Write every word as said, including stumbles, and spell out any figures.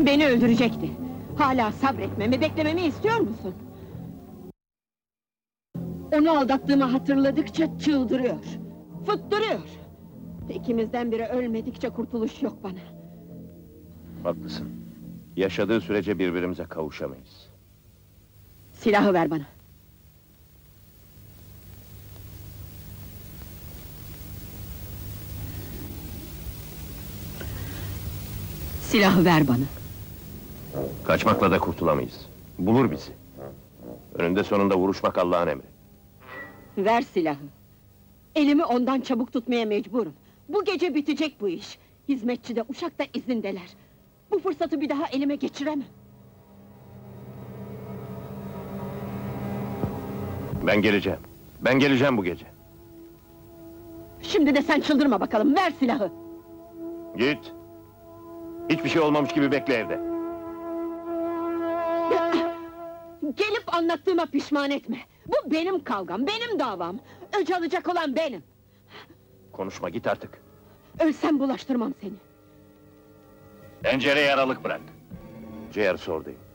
Beni öldürecekti. Hala sabretmemi, beklememi istiyor musun? Onu aldattığımı hatırladıkça çıldırıyor. Fıttırıyor. İkimizden biri ölmedikçe kurtuluş yok bana. Haklısın. Yaşadığı sürece birbirimize kavuşamayız. Silahı ver bana. Silahı ver bana. Kaçmakla da kurtulamayız. Bulur bizi. Önünde sonunda vuruşmak Allah'ın emri. Ver silahı. Elimi ondan çabuk tutmaya mecburum. Bu gece bitecek bu iş. Hizmetçi de, uşak da izindeler. Bu fırsatı bir daha elime geçiremem. Ben geleceğim. Ben geleceğim bu gece. Şimdi de sen çıldırma bakalım, ver silahı! Git! Hiçbir şey olmamış gibi bekle evde. Gelip anlattığıma pişman etme! Bu benim kavgam, benim davam! Öc alacak olan benim! Konuşma, git artık. Ölsem bulaştırmam seni! Pencereye aralık bırak. Ciğer sordayım.